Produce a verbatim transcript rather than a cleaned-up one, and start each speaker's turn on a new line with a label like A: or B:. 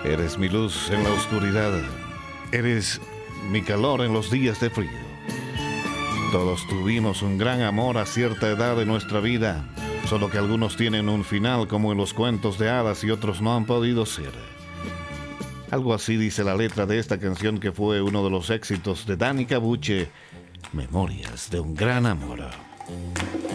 A: Eres mi luz en la oscuridad. Eres mi calor en los días de frío. Todos tuvimos un gran amor a cierta edad de nuestra vida, solo que algunos tienen un final como en los cuentos de hadas y otros no han podido ser. Algo así dice la letra de esta canción que fue uno de los éxitos de Danny Cabuche, Memorias de un gran amor.